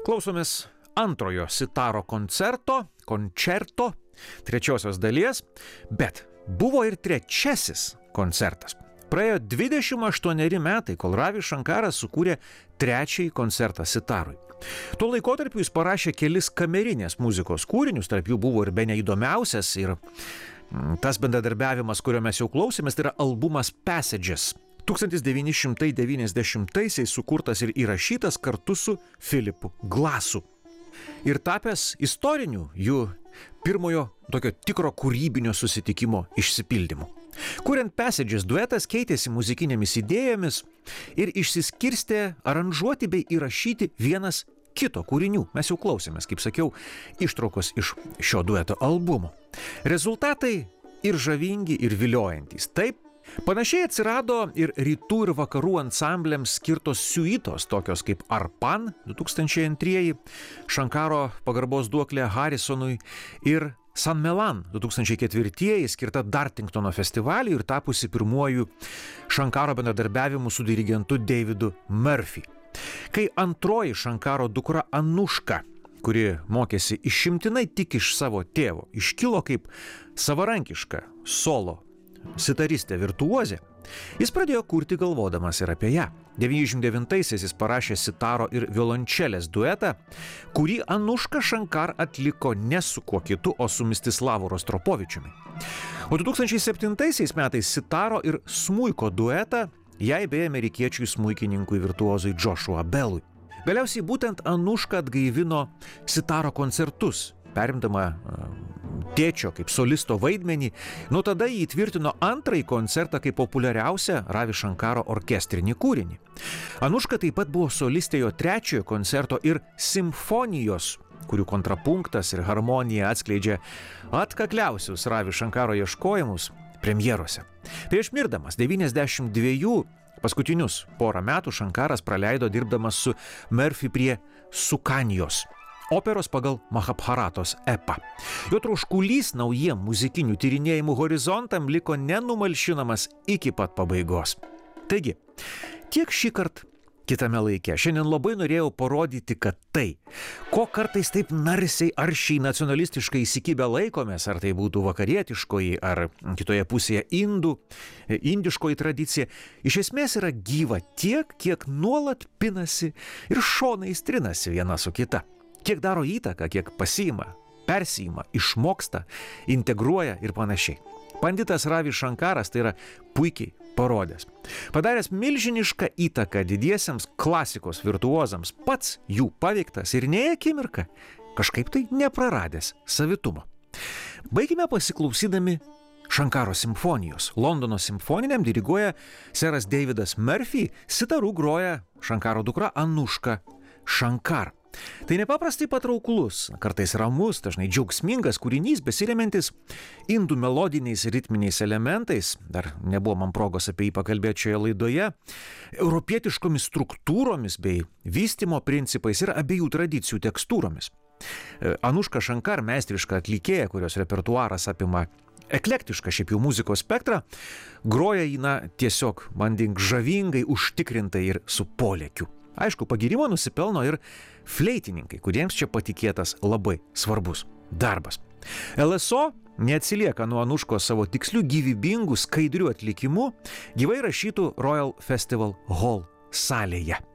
Klausomės antrojo Sitaro koncerto, trečiosios dalies, bet buvo ir trečiasis koncertas. Praėjo 28 metai, kol Ravi Šankaras sukūrė trečiąjį koncertą Sitarui. Tuo laikotarpiu jis parašė kelis kamerinės muzikos kūrinius, tarp jų buvo ir bene įdomiausias ir tas bendradarbiavimas, kurio mes jau klausėmės, tai yra albumas Passages. 1990-aisiais sukurtas ir įrašytas kartu su Philipu Glassu. Ir tapęs istoriniu jų pirmojo tokio tikro kūrybinio susitikimo išsipildymu. Kuriant Passages, duetas keitėsi muzikinėmis idėjomis ir išsiskirstė aranžuoti bei įrašyti vienas kito kūrinių. Mes jau klausėmės, kaip sakiau, ištraukos iš šio dueto albumo. Rezultatai ir žavingi, ir viliojantys. Taip, panašiai atsirado ir rytų ir vakarų ansambliams skirtos siuitos, tokios kaip Arpan 2002, Šankaro pagarbos duoklė Harrisonui ir San Melan 2004, skirta Dartingtono festivaliui ir tapusi pirmuoju Šankaro bendradarbiavimu su dirigentu Davidu Murphy. Kai antroji Šankaro dukra Anuška, kuri mokėsi išimtinai tik iš savo tėvo, iškilo kaip savarankiška solo sitaristė virtuozė, jis pradėjo kurti galvodamas ir apie ją. 99-aisiais jis parašė Sitaro ir violončelės duetą, kurį Anuška Šankar atliko ne su kuo kitu, o su Mstislavu Rostropovičiumi. O 2007 metais Sitaro ir smuiko duetą jai bei amerikiečiui smuikininkui virtuozui Joshua Bellui. Galiausiai būtent Anuška atgaivino Sitaro koncertus, perimdama tėčio kaip solisto vaidmenį. Nuo tada jį įtvirtino antrąjį koncertą kaip populiariausią Ravi Šankaro orkestrinį kūrinį. Anuška taip pat buvo solistė jo trečiojo koncerto ir simfonijos, kurių kontrapunktas ir harmonija atskleidžia atkakliausius Ravi Šankaro ieškojimus premjerose. Prieš mirdamas 92 paskutinius porą metų Šankaras praleido dirbdamas su Murphy prie Sukanijos, operos pagal Mahabharatos epą. Jo troškulys naujiem muzikinių tyrinėjimų horizontam liko nenumalšinamas iki pat pabaigos. Taigi, tiek šį kartą kitame laike. Šiandien labai norėjau parodyti, kad tai, ko kartais taip narsiai aršiai nacionalistiškai įsikibę laikomės, ar tai būtų vakarietiškoji, ar kitoje pusėje indiškoji tradicija, iš esmės yra gyva tiek, kiek nuolat pinasi ir šonais trinasi viena su kita. Kiek daro įtaką, kiek pasiima, persijima, išmoksta, integruoja ir panašiai. Panditas Ravi Šankaras tai yra puikiai parodęs. Padaręs milžinišką įtaką didiesiems klasikos virtuozams, pats jų paveiktas ir nei akimirką kažkaip tai nepraradęs savitumo. Baigime pasiklausydami Šankaro simfonijos. Londono simfoniniam diriguoja seras Davidas Murphy, sitaru groja Šankaro dukra Anuška Šankar. Tai nepaprastai patrauklus, kartais ramus, dažnai džiaugsmingas kūrinys, besiremiantis indų melodiniais ritminiais elementais, dar nebuvo man progos apie jį pakalbėti šioje laidoje, europietiškomis struktūromis bei vystymo principais ir abiejų tradicijų tekstūromis. Anuška Šankar, meistriška atlikėja, kurios repertuaras apima eklektišką šiaip jau muzikos spektrą, groja jį tiesiog manding žavingai, užtikrintai ir su polėkiu. Aišku, pagirimo nusipelno ir fleitininkai, kuriems čia patikėtas labai svarbus darbas. LSO neatsilieka nuo Anuškos savo tikslių, gyvybingų, skaidrių atlikimų gyvai rašytų Royal Festival Hall salėje.